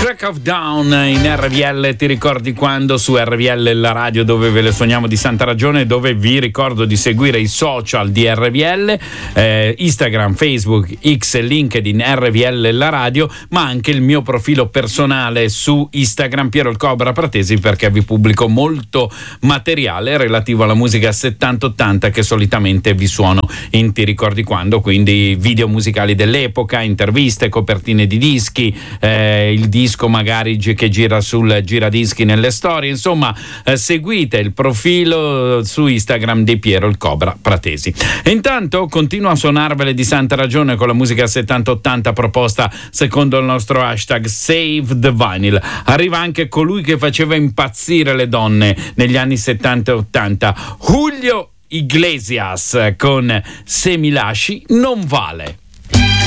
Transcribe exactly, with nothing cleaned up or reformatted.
Crack of Dawn in R V L, ti ricordi quando? Su R V L, la radio dove ve le suoniamo di santa ragione, dove vi ricordo di seguire i social di R V L, eh, Instagram, Facebook, X e LinkedIn R V L la radio, ma anche il mio profilo personale su Instagram, Piero il Cobra Pratesi, perché vi pubblico molto materiale relativo alla musica settanta ottanta che solitamente vi suono in Ti ricordi quando, quindi video musicali dell'epoca, interviste, copertine di dischi, eh, il disco magari che gira sul giradischi nelle storie, insomma eh, seguite il profilo su Instagram di Piero il Cobra Pratesi. E intanto continuo a suonarvele di santa ragione con la musica settanta ottanta proposta secondo il nostro hashtag Save the Vinyl. Arriva anche colui che faceva impazzire le donne negli anni settanta e ottanta, Julio Iglesias, con Se mi lasci non vale.